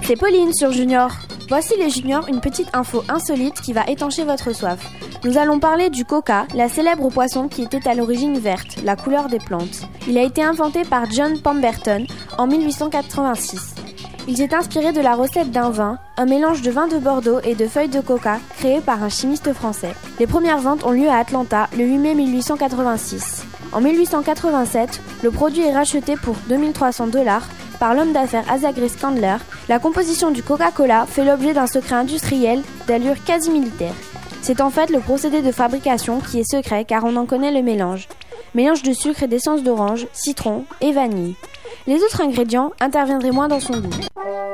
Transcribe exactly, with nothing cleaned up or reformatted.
c'est Pauline sur Junior. Voici les Juniors, une petite info insolite qui va étancher votre soif. Nous allons parler du coca, la célèbre poisson qui était à l'origine verte, la couleur des plantes. Il a été inventé par John Pemberton en mille huit cent quatre-vingt-six. Il s'est inspiré de la recette d'un vin, un mélange de vin de Bordeaux et de feuilles de coca créé par un chimiste français. Les premières ventes ont lieu à Atlanta le huit mai mille huit cent quatre-vingt-six. En mille huit cent quatre-vingt-sept, le produit est racheté pour deux mille trois cents dollars par l'homme d'affaires Asa Gris Candler. La composition du Coca-Cola fait l'objet d'un secret industriel d'allure quasi militaire. C'est en fait le procédé de fabrication qui est secret car on en connaît le mélange. Mélange de sucre et d'essence d'orange, citron et vanille. Les autres ingrédients interviendraient moins dans son goût.